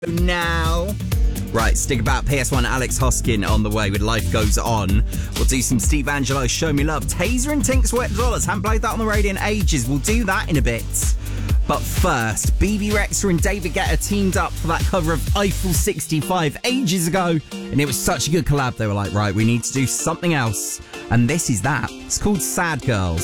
now. Right, stick about. PS1 Alex Hoskin on the way with Life Goes On. We'll do some Steve Angelo, Show Me Love. Taser and Tink's Wet Dollars. Haven't played that on the radio in ages. We'll do that in a bit. But first, BB Rexha and David Guetta teamed up for that cover of Eiffel 65 ages ago. And it was such a good collab. They were like, right, we need to do something else. And this is that. It's called Sad Girls.